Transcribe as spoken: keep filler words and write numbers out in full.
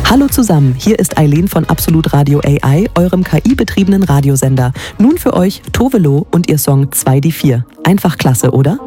Hallo zusammen, hier ist Eileen von Absolut Radio A I, eurem K I-betriebenen Radiosender. Nun für euch Tove Lo und ihr Song zwei die vier. Einfach klasse, oder?